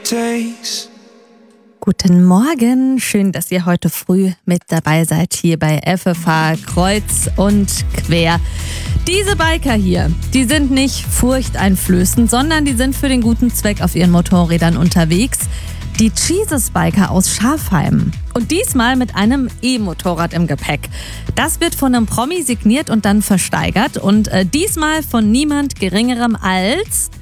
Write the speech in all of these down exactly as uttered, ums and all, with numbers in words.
takes. Guten Morgen, schön, dass ihr heute früh mit dabei seid hier bei F F H Kreuz und Quer. Diese Biker hier, die sind nicht furchteinflößend, sondern die sind für den guten Zweck auf ihren Motorrädern unterwegs. Die Jesus Biker aus Schafheim. Und diesmal mit einem E-Motorrad im Gepäck. Das wird von einem Promi signiert und dann versteigert. Und äh, diesmal von niemand Geringerem als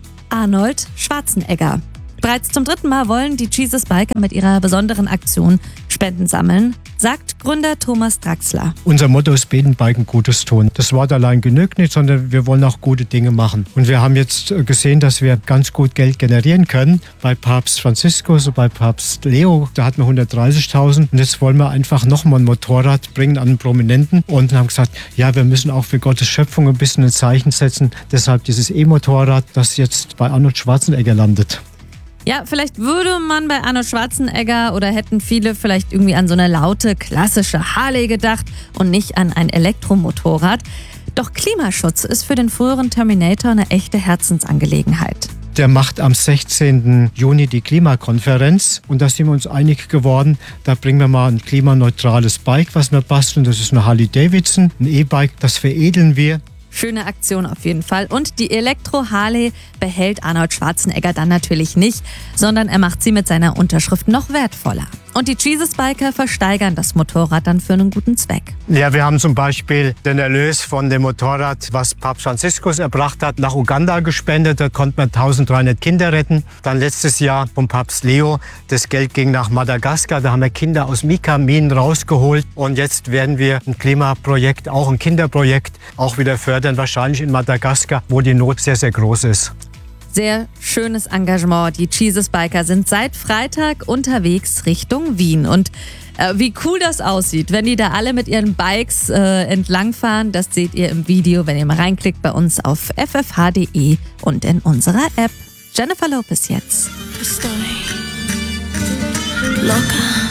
Arnold Schwarzenegger. Bereits zum dritten Mal wollen die Jesus Biker mit ihrer besonderen Aktion Spenden sammeln, sagt Gründer Thomas Draxler. Unser Motto ist Beten, Biken, Gutes tun. Das Wort allein genügt nicht, sondern wir wollen auch gute Dinge machen. Und wir haben jetzt gesehen, dass wir ganz gut Geld generieren können. Bei Papst Franziskus und bei Papst Leo, da hatten wir hundertdreißigtausend. Und jetzt wollen wir einfach nochmal ein Motorrad bringen an einen Prominenten. Und haben gesagt, ja, wir müssen auch für Gottes Schöpfung ein bisschen ein Zeichen setzen. Deshalb dieses E-Motorrad, das jetzt bei Arnold Schwarzenegger landet. Ja, vielleicht würde man bei Arnold Schwarzenegger oder hätten viele vielleicht irgendwie an so eine laute, klassische Harley gedacht und nicht an ein Elektromotorrad. Doch Klimaschutz ist für den früheren Terminator eine echte Herzensangelegenheit. Der macht am sechzehnten Juni die Klimakonferenz und da sind wir uns einig geworden, da bringen wir mal ein klimaneutrales Bike, was wir basteln. Das ist eine Harley Davidson, ein E-Bike, das veredeln wir. Schöne Aktion auf jeden Fall. Und die Elektro-Harley behält Arnold Schwarzenegger dann natürlich nicht, sondern er macht sie mit seiner Unterschrift noch wertvoller. Und die Jesus Biker versteigern das Motorrad dann für einen guten Zweck. Ja, wir haben zum Beispiel den Erlös von dem Motorrad, was Papst Franziskus erbracht hat, nach Uganda gespendet. Da konnten wir eintausenddreihundert Kinder retten. Dann letztes Jahr vom Papst Leo. Das Geld ging nach Madagaskar. Da haben wir Kinder aus Mika-Minen rausgeholt. Und jetzt werden wir ein Klimaprojekt, auch ein Kinderprojekt, auch wieder fördern. Wahrscheinlich in Madagaskar, wo die Not sehr, sehr groß ist. Sehr schönes Engagement. Die Jesus Biker sind seit Freitag unterwegs Richtung Wien. Und äh, wie cool das aussieht, wenn die da alle mit ihren Bikes äh, entlangfahren, das seht ihr im Video, wenn ihr mal reinklickt bei uns auf f f h punkt d e und in unserer App. Jennifer Lopez jetzt. Estoy loca.